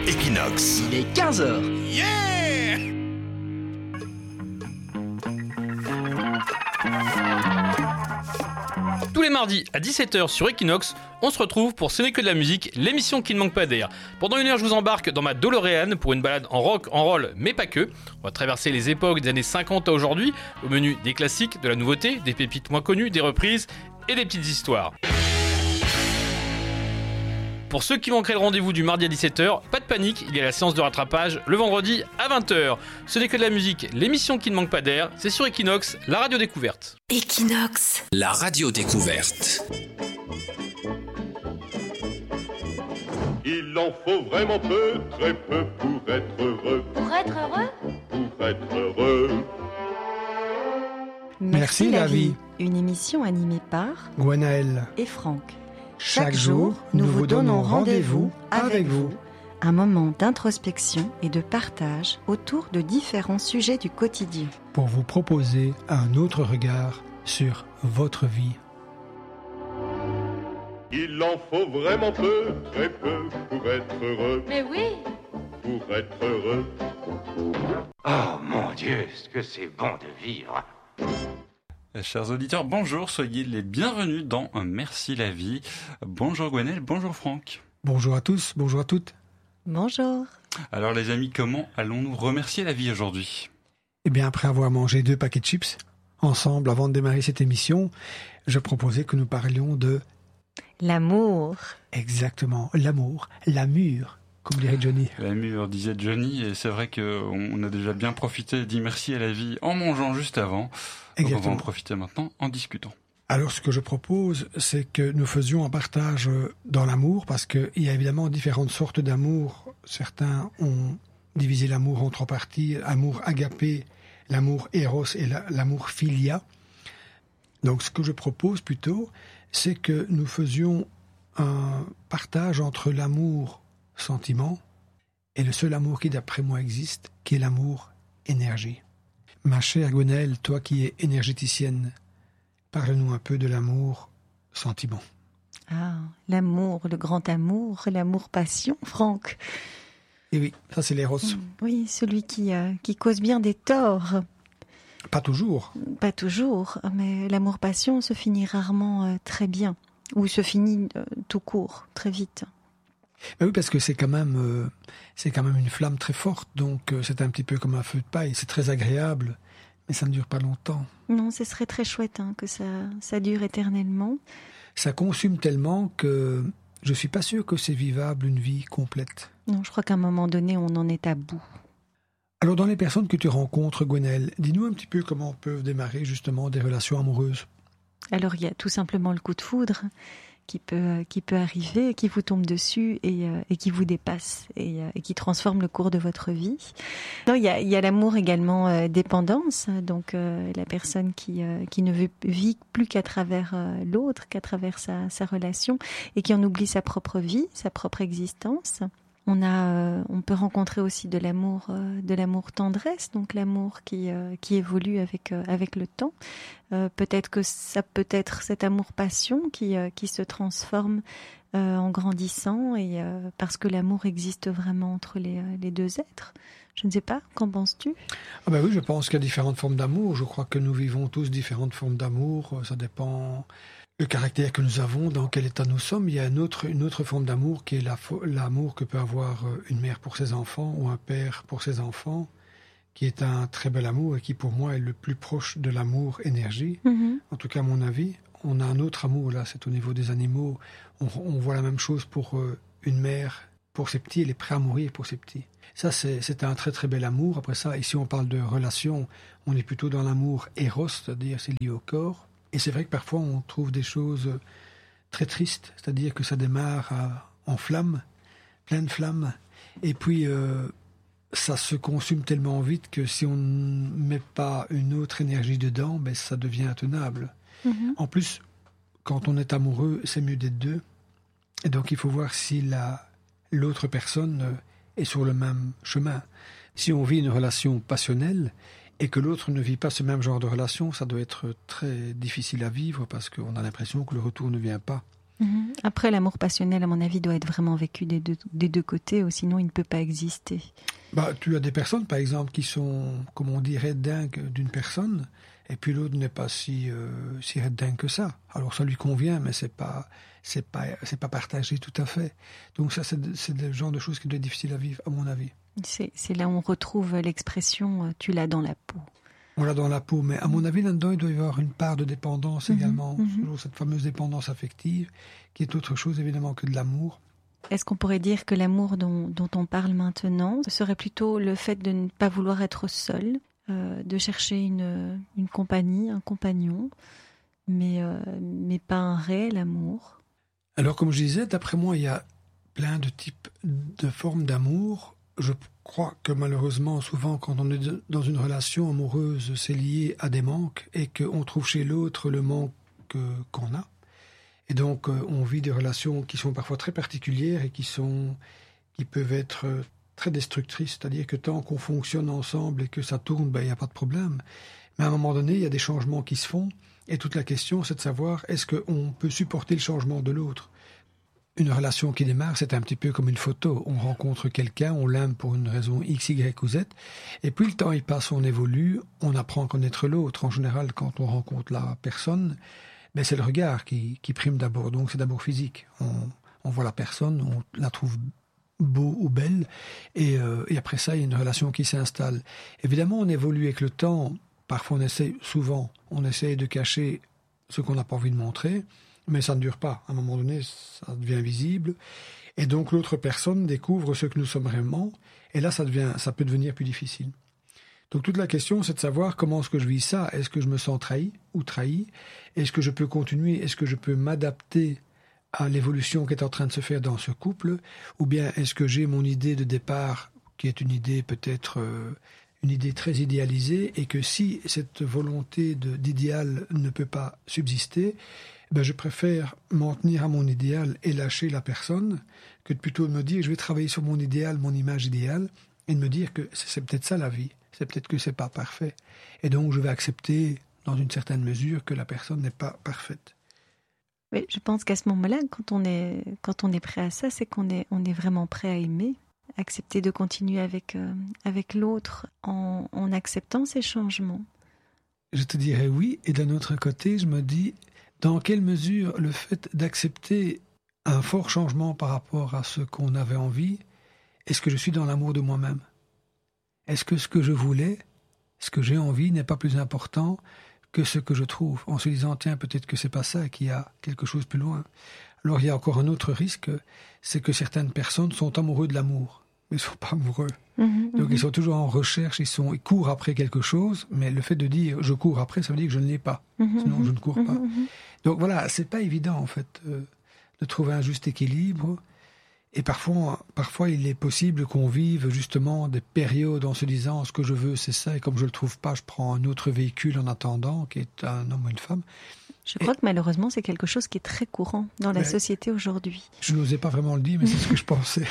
Equinox. Il est 15h. Yeah! Tous les mardis à 17h sur Equinox, on se retrouve pour Ce n'est que de la musique, l'émission qui ne manque pas d'air. Pendant une heure, je vous embarque dans ma DeLorean pour une balade en rock, en roll, mais pas que. On va traverser les époques des années 50 à aujourd'hui, au menu des classiques, de la nouveauté, des pépites moins connues, des reprises et des petites histoires. Pour ceux qui manqueraient le rendez-vous du mardi à 17h, pas de panique, il y a la séance de rattrapage le vendredi à 20h. Ce n'est que de la musique, l'émission qui ne manque pas d'air, c'est sur Equinox, la radio découverte. Equinox. La radio découverte. Il en faut vraiment peu, très peu pour être heureux. Pour être heureux? Pour être heureux. Merci la vie. Une émission animée par Gwenaël. et Franck. Chaque jour, nous vous donnons rendez-vous avec vous. Un moment d'introspection et de partage autour de différents sujets du quotidien. Pour vous proposer un autre regard sur votre vie. Il en faut vraiment peu, très peu pour être heureux. Mais oui. Pour être heureux. Oh mon Dieu, ce que c'est bon de vivre. Chers auditeurs, bonjour, soyez les bienvenus dans Merci la vie. Bonjour Gwenaël, bonjour Franck. Bonjour à tous, bonjour à toutes. Bonjour. Alors les amis, comment allons-nous remercier la vie aujourd'hui ? Eh bien, après avoir mangé 2 paquets de chips, ensemble, avant de démarrer cette émission, je proposais que nous parlions de... L'amour. Exactement, l'amour, l'amour, comme dirait Johnny. L'amour, disait Johnny, et c'est vrai qu'on a déjà bien profité d'y merci à la vie en mangeant juste avant. Donc on va en profiter maintenant en discutant. Alors ce que je propose, c'est que nous faisions un partage dans l'amour, parce qu'il y a évidemment différentes sortes d'amour. Certains ont divisé l'amour en 3 parties, amour agapé, l'amour éros et l'amour philia. Donc ce que je propose plutôt, c'est que nous faisions un partage entre l'amour sentiment et le seul amour qui d'après moi existe, qui est l'amour énergie. Ma chère Gwenaël, toi qui es énergéticienne, parle-nous un peu de l'amour sentiment. Ah, l'amour, le grand amour, l'amour passion, Franck. Et oui, ça c'est l'éros. Oui, celui qui cause bien des torts. Pas toujours. Pas toujours, mais l'amour passion se finit rarement très bien, ou se finit tout court, très vite. Ben oui, parce que c'est quand même une flamme très forte, donc c'est un petit peu comme un feu de paille. C'est très agréable, mais ça ne dure pas longtemps. Non, ce serait très chouette que ça dure éternellement. Ça consume tellement que je suis pas sûr que c'est vivable une vie complète. Non, je crois qu'à un moment donné, on en est à bout. Alors, dans les personnes que tu rencontres, Gwenaël, dis-nous un petit peu comment peuvent démarrer justement des relations amoureuses. Alors, il y a tout simplement le coup de foudre qui peut arriver, qui vous tombe dessus et qui vous dépasse et qui transforme le cours de votre vie. Non, il y a l'amour également dépendance, donc la personne qui ne vit plus qu'à travers l'autre, qu'à travers sa relation et qui en oublie sa propre vie, sa propre existence. On peut rencontrer aussi de l'amour tendresse, donc l'amour qui évolue avec le temps. Peut-être que ça peut être cet amour passion qui se transforme en grandissant et parce que l'amour existe vraiment entre les deux êtres. Je ne sais pas, qu'en penses-tu ? Ah ben oui, je pense qu'il y a différentes formes d'amour. Je crois que nous vivons tous différentes formes d'amour. Ça dépend le caractère que nous avons, dans quel état nous sommes. Il y a une autre forme d'amour qui est l'amour que peut avoir une mère pour ses enfants ou un père pour ses enfants, qui est un très bel amour et qui pour moi est le plus proche de l'amour énergie. En tout cas à mon avis. On a un autre amour là, c'est au niveau des animaux. On voit la même chose pour une mère pour ses petits, elle est prête à mourir pour ses petits. Ça c'est un très très bel amour. Après ça, ici on parle de relation, on est plutôt dans l'amour éros, c'est-à-dire c'est lié au corps. Et c'est vrai que parfois on trouve des choses très tristes, c'est-à-dire que ça démarre en flammes, plein de flammes, et puis ça se consume tellement vite que si on ne met pas une autre énergie dedans, ben ça devient intenable. En plus, quand on est amoureux, c'est mieux d'être deux, et donc il faut voir si l'autre personne est sur le même chemin. Si on vit une relation passionnelle, et que l'autre ne vit pas ce même genre de relation, ça doit être très difficile à vivre parce qu'on a l'impression que le retour ne vient pas. Après, l'amour passionnel, à mon avis, doit être vraiment vécu des deux côtés, ou sinon il ne peut pas exister. Tu as des personnes, par exemple, qui sont, comme on dit, red dingue d'une personne, et puis l'autre n'est pas si red dingue que ça. Alors ça lui convient, mais c'est pas partagé tout à fait. Donc ça, c'est le genre de choses qui doit être difficile à vivre, à mon avis. C'est là où on retrouve l'expression « tu l'as dans la peau ». On l'a dans la peau, mais à mon avis, là-dedans, il doit y avoir une part de dépendance également. Cette fameuse dépendance affective, qui est autre chose, évidemment, que de l'amour. Est-ce qu'on pourrait dire que l'amour dont on parle maintenant, ce serait plutôt le fait de ne pas vouloir être seul, de chercher une compagnie, un compagnon, mais pas un réel amour? Alors, comme je disais, d'après moi, il y a plein de types de formes d'amour. Je crois que malheureusement, souvent, quand on est dans une relation amoureuse, c'est lié à des manques et qu'on trouve chez l'autre le manque qu'on a. Et donc, on vit des relations qui sont parfois très particulières et qui peuvent être très destructrices. C'est-à-dire que tant qu'on fonctionne ensemble et que ça tourne, il n'y a pas de problème. Mais à un moment donné, il y a des changements qui se font. Et toute la question, c'est de savoir, est-ce qu'on peut supporter le changement de l'autre ? Une relation qui démarre, c'est un petit peu comme une photo. On rencontre quelqu'un, on l'aime pour une raison X, Y ou Z. Et puis le temps, il passe, on évolue, on apprend à connaître l'autre. En général, quand on rencontre la personne, c'est le regard qui prime d'abord. Donc c'est d'abord physique. On voit la personne, on la trouve beau ou belle. Et après ça, il y a une relation qui s'installe. Évidemment, on évolue avec le temps. Parfois, on essaye de cacher ce qu'on n'a pas envie de montrer. Mais ça ne dure pas. À un moment donné, ça devient visible. Et donc, l'autre personne découvre ce que nous sommes vraiment. Et là, ça peut devenir plus difficile. Donc, toute la question, c'est de savoir comment est-ce que je vis ça. Est-ce que je me sens trahi ou trahi? Est-ce que je peux continuer? Est-ce que je peux m'adapter à l'évolution qui est en train de se faire dans ce couple? Ou bien, est-ce que j'ai mon idée de départ, qui est une idée peut-être... une idée très idéalisée, et que si cette volonté d'idéal ne peut pas subsister, je préfère m'en tenir à mon idéal et lâcher la personne, que de plutôt me dire je vais travailler sur mon idéal, mon image idéale, et de me dire que c'est peut-être ça la vie, c'est peut-être que c'est pas parfait. Et donc je vais accepter, dans une certaine mesure, que la personne n'est pas parfaite. Oui, je pense qu'à ce moment-là, quand on est prêt à ça, c'est qu'on est vraiment prêt à aimer. Accepter de continuer avec l'autre en acceptant ces changements. Je te dirais oui, et d'un autre côté, je me dis, dans quelle mesure le fait d'accepter un fort changement par rapport à ce qu'on avait envie, est-ce que je suis dans l'amour de moi-même? Est-ce que ce que je voulais, ce que j'ai envie, n'est pas plus important que ce que je trouve, en se disant, tiens, peut-être que c'est pas ça, qu'il y a quelque chose plus loin. Alors il y a encore un autre risque, c'est que certaines personnes sont amoureux de l'amour, mais ils ne sont pas amoureux. Donc ils sont toujours en recherche, ils courent après quelque chose, mais le fait de dire je cours après, ça veut dire que je ne l'ai pas, sinon je ne cours pas. Donc voilà, c'est pas évident en fait de trouver un juste équilibre. Et parfois il est possible qu'on vive justement des périodes en se disant ce que je veux c'est ça, et comme je le trouve pas, je prends un autre véhicule en attendant, qui est un homme ou une femme. Je crois que malheureusement c'est quelque chose qui est très courant dans la société aujourd'hui. Je n'osais pas vraiment le dire, mais c'est ce que je pensais.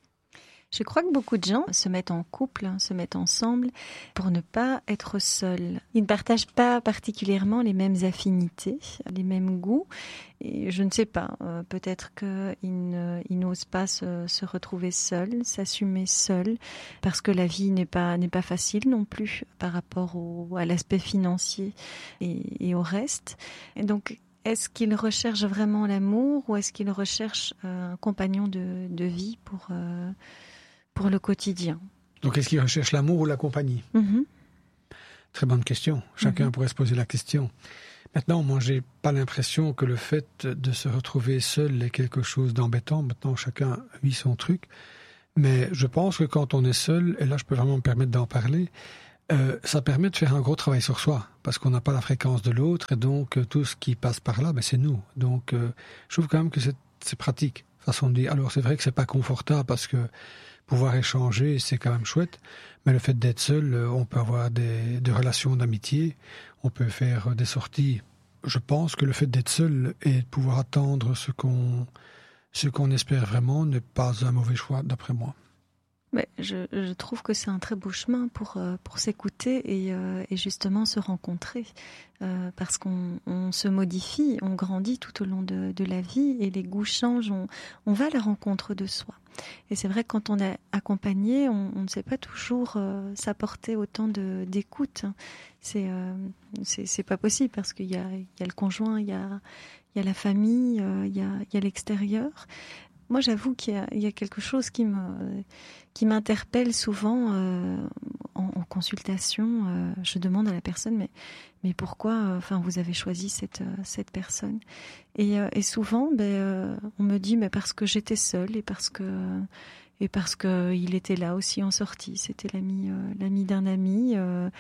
Je crois que beaucoup de gens se mettent en couple, se mettent ensemble pour ne pas être seuls. Ils ne partagent pas particulièrement les mêmes affinités, les mêmes goûts. Et je ne sais pas, peut-être qu'ils n'osent pas se retrouver seuls, s'assumer seuls, parce que la vie n'est pas facile non plus par rapport à l'aspect financier et au reste. Et donc, est-ce qu'ils recherchent vraiment l'amour ou est-ce qu'ils recherchent un compagnon de vie pour le quotidien? Donc, est-ce qu'ils recherchent l'amour ou la compagnie? Très bonne question. Chacun pourrait se poser la question. Maintenant, moi, j'ai pas l'impression que le fait de se retrouver seul est quelque chose d'embêtant. Maintenant, chacun vit son truc. Mais je pense que quand on est seul, et là, je peux vraiment me permettre d'en parler, ça permet de faire un gros travail sur soi, parce qu'on n'a pas la fréquence de l'autre, et donc tout ce qui passe par là, c'est nous. Donc, je trouve quand même que c'est pratique, façon de dire. Alors, c'est vrai que c'est pas confortable, parce que pouvoir échanger, c'est quand même chouette, mais le fait d'être seul, on peut avoir des relations d'amitié, on peut faire des sorties. Je pense que le fait d'être seul et de pouvoir attendre ce qu'on espère vraiment n'est pas un mauvais choix, d'après moi. Mais je trouve que c'est un très beau chemin pour s'écouter et justement se rencontrer. Parce qu'on se modifie, on grandit tout au long de la vie et les goûts changent, on va à la rencontre de soi. Et c'est vrai que quand on est accompagné, on ne sait pas toujours s'apporter autant d'écoute. C'est pas possible parce qu'il y a le conjoint, il y a la famille, il y a l'extérieur. Moi, j'avoue qu'il y a quelque chose qui m'interpelle souvent en consultation. Je demande à la personne, mais pourquoi vous avez choisi cette personne ? Et souvent, on me dit, mais parce que j'étais seule et parce que il était là aussi en sortie. C'était l'ami d'un ami.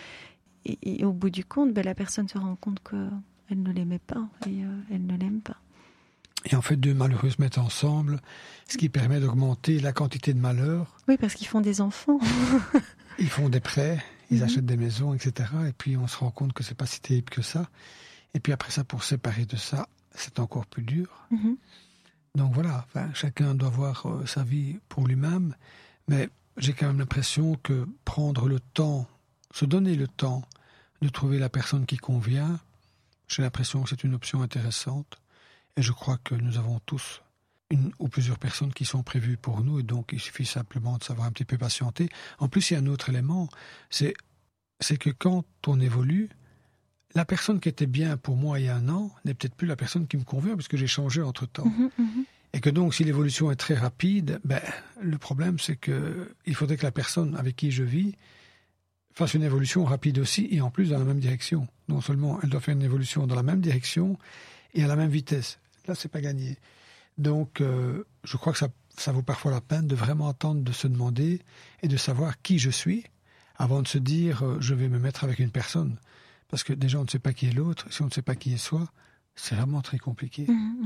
Et au bout du compte, la personne se rend compte qu'elle ne l'aimait pas et elle ne l'aime pas. Et en fait, deux malheureux se mettent ensemble, ce qui permet d'augmenter la quantité de malheur. Oui, parce qu'ils font des enfants. Ils font des prêts, ils achètent des maisons, etc. Et puis on se rend compte que c'est pas si terrible que ça. Et puis après ça, pour se séparer de ça, c'est encore plus dur. Donc voilà, chacun doit voir sa vie pour lui-même. Mais j'ai quand même l'impression que prendre le temps, se donner le temps de trouver la personne qui convient, j'ai l'impression que c'est une option intéressante. Et je crois que nous avons tous une ou plusieurs personnes qui sont prévues pour nous, et donc il suffit simplement de savoir un petit peu patienter. En plus, il y a un autre élément, c'est que quand on évolue, la personne qui était bien pour moi il y a un an n'est peut-être plus la personne qui me convient, parce que j'ai changé entre-temps. Et que donc, si l'évolution est très rapide, le problème, c'est qu'il faudrait que la personne avec qui je vis fasse une évolution rapide aussi, et en plus dans la même direction. Non seulement elle doit faire une évolution dans la même direction, et à la même vitesse. Là, c'est pas gagné. Donc, je crois que ça vaut parfois la peine de vraiment attendre, de se demander et de savoir qui je suis avant de se dire je vais me mettre avec une personne. Parce que déjà, on ne sait pas qui est l'autre. Si on ne sait pas qui est soi, c'est vraiment très compliqué.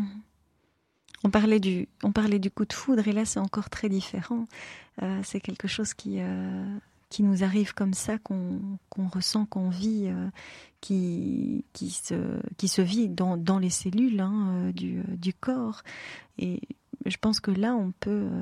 On parlait du coup de foudre et là, c'est encore très différent. C'est quelque chose qui nous arrive comme ça, qu'on ressent, qu'on vit, qui se vit dans les cellules du corps. Et je pense que là, on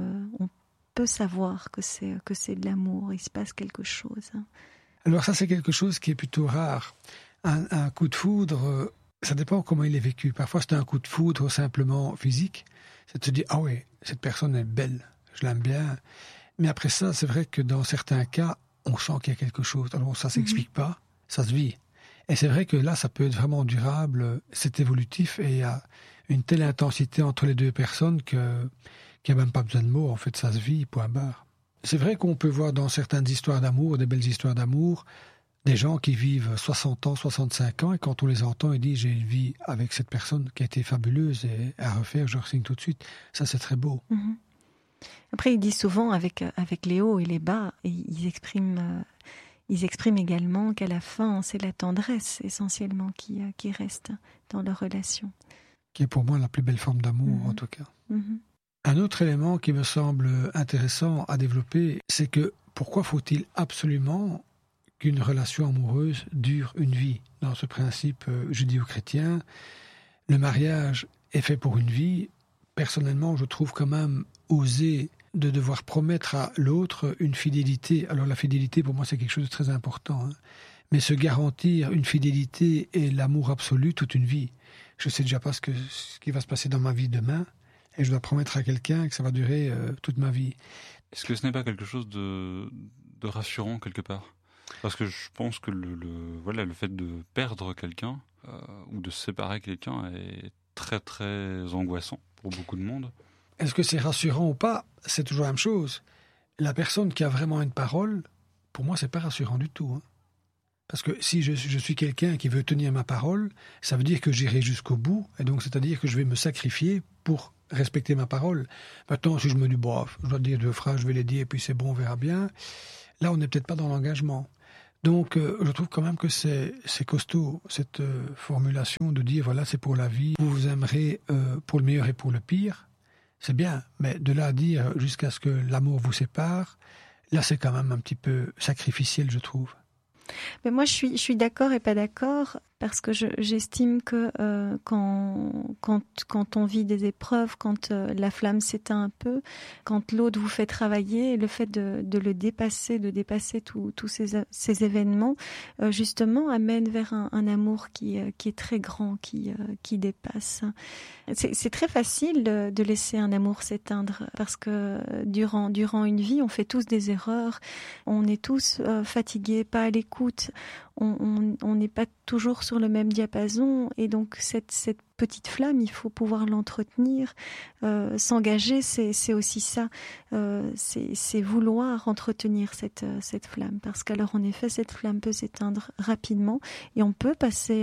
peut savoir que c'est de l'amour. Il se passe quelque chose. Alors ça, c'est quelque chose qui est plutôt rare. Un coup de foudre, ça dépend comment il est vécu. Parfois, c'est un coup de foudre simplement physique. C'est de se dire, ah oui, cette personne est belle, je l'aime bien. Mais après ça, c'est vrai que dans certains cas, on sent qu'il y a quelque chose. Alors ça ne s'explique pas, ça se vit. Et c'est vrai que là, ça peut être vraiment durable, c'est évolutif, et il y a une telle intensité entre les deux personnes qu'il n'y a même pas besoin de mots. En fait, ça se vit, point barre. C'est vrai qu'on peut voir dans certaines histoires d'amour, des belles histoires d'amour, des gens qui vivent 60 ans, 65 ans, et quand on les entend, ils disent « j'ai une vie avec cette personne qui a été fabuleuse et à refaire, je re-signe tout de suite ». Ça, c'est très beau. Après, ils disent souvent avec les hauts et les bas, et ils expriment également qu'à la fin, c'est la tendresse essentiellement qui reste dans leur relation. Qui est pour moi la plus belle forme d'amour, en tout cas. Un autre élément qui me semble intéressant à développer, c'est que pourquoi faut-il absolument qu'une relation amoureuse dure une vie ? Dans ce principe judéo-chrétien, le mariage est fait pour une vie. Personnellement, je trouve quand même osé de devoir promettre à l'autre une fidélité. Alors la fidélité, pour moi, c'est quelque chose de très important. Mais se garantir une fidélité et l'amour absolu toute une vie. Je ne sais déjà pas ce qui va se passer dans ma vie demain, et je dois promettre à quelqu'un que ça va durer toute ma vie. Est-ce que ce n'est pas quelque chose de rassurant quelque part ? Parce que je pense que le fait de perdre quelqu'un ou de se séparer de quelqu'un est très très angoissant pour beaucoup de monde. Est-ce que c'est rassurant ou pas ? C'est toujours la même chose. La personne qui a vraiment une parole, pour moi, c'est pas rassurant du tout. Parce que si je suis quelqu'un qui veut tenir ma parole, ça veut dire que j'irai jusqu'au bout, et donc c'est-à-dire que je vais me sacrifier pour respecter ma parole. Maintenant, si je me dis, je dois dire 2 phrases, je vais les dire, et puis c'est bon, on verra bien, là, on n'est peut-être pas dans l'engagement. Donc, je trouve quand même que c'est costaud, cette formulation de dire, voilà, c'est pour la vie, vous vous aimerez pour le meilleur et pour le pire. C'est bien, mais de là à dire jusqu'à ce que l'amour vous sépare, là c'est quand même un petit peu sacrificiel, je trouve. Mais moi je suis d'accord et pas d'accord. parce que j'estime que quand on vit des épreuves, quand la flamme s'éteint un peu, quand l'autre vous fait travailler, le fait de le dépasser, de dépasser tous ces événements, justement amène vers un amour qui est très grand, qui dépasse. C'est très facile de laisser un amour s'éteindre parce que durant une vie, on fait tous des erreurs, on est tous fatigués, pas à l'écoute, on n'est pas toujours sur le même diapason et donc cette petite flamme, il faut pouvoir l'entretenir. S'engager, c'est aussi ça, c'est vouloir entretenir cette flamme parce qu'alors en effet, cette flamme peut s'éteindre rapidement et on peut passer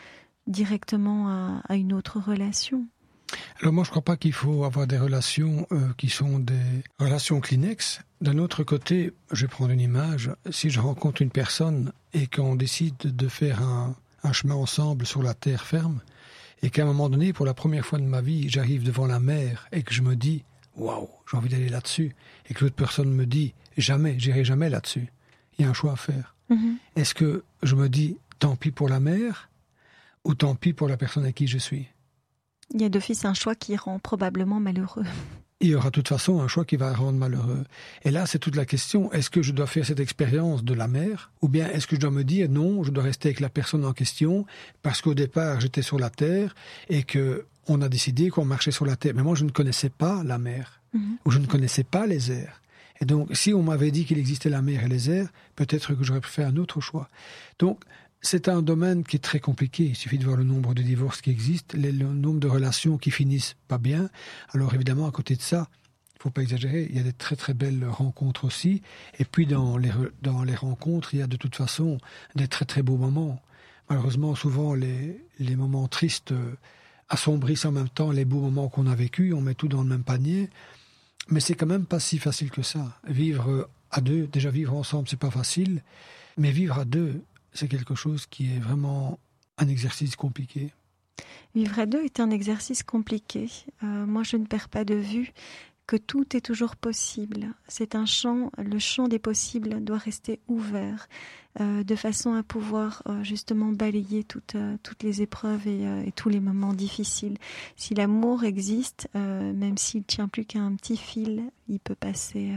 directement à une autre relation. Alors moi, je ne crois pas qu'il faut avoir des relations qui sont des relations Kleenex. D'un autre côté, je vais prendre une image. Si je rencontre une personne et qu'on décide de faire un chemin ensemble sur la terre ferme, et qu'à un moment donné, pour la première fois de ma vie, j'arrive devant la mer et que je me dis « Waouh, j'ai envie d'aller là-dessus », et que l'autre personne me dit « Jamais, j'irai jamais là-dessus », il y a un choix à faire. Mm-hmm. Est-ce que je me dis « Tant pis pour la mer » ou « Tant pis pour la personne à qui je suis » ? Il y a d'office un choix qui rend probablement malheureux. Il y aura de toute façon un choix qui va rendre malheureux. Et là, c'est toute la question. Est-ce que je dois faire cette expérience de la mer? Ou bien est-ce que je dois me dire non, je dois rester avec la personne en question parce qu'au départ, j'étais sur la terre et qu'on a décidé qu'on marchait sur la terre. Mais moi, je ne connaissais pas la mer. Ou je ne connaissais pas les airs. Et donc, si on m'avait dit qu'il existait la mer et les airs, peut-être que j'aurais pu faire un autre choix. Donc, c'est un domaine qui est très compliqué. Il suffit de voir le nombre de divorces qui existent, le nombre de relations qui finissent pas bien. Alors évidemment, à côté de ça, il ne faut pas exagérer, il y a des très très belles rencontres aussi. Et puis dans les rencontres, il y a de toute façon des très très beaux moments. Malheureusement, souvent, les moments tristes assombrissent en même temps les beaux moments qu'on a vécus. On met tout dans le même panier. Mais c'est quand même pas si facile que ça. Vivre à deux, déjà vivre ensemble, c'est pas facile. Mais vivre à deux, c'est quelque chose qui est vraiment un exercice compliqué. Vivre à deux est un exercice compliqué. Moi, je ne perds pas de vue que tout est toujours possible. C'est un champ, le champ des possibles doit rester ouvert, de façon à pouvoir justement balayer toutes les épreuves et tous les moments difficiles. Si l'amour existe, même s'il ne tient plus qu'à un petit fil, il peut passer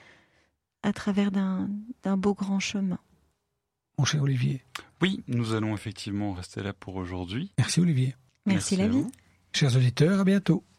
à travers d'un beau grand chemin. Mon cher Olivier. Oui, nous allons effectivement rester là pour aujourd'hui. Merci Olivier. Merci la vie. Chers auditeurs, à bientôt.